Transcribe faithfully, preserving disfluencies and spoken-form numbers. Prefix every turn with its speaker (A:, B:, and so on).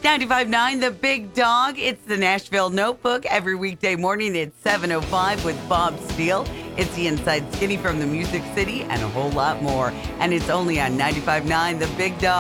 A: ninety-five point nine The Big Dog. It's the Nashville Notebook every weekday morning at seven oh five with Bob Steele. It's the Inside Skinny from the Music City and a whole lot more. And it's only on ninety-five point nine The Big Dog.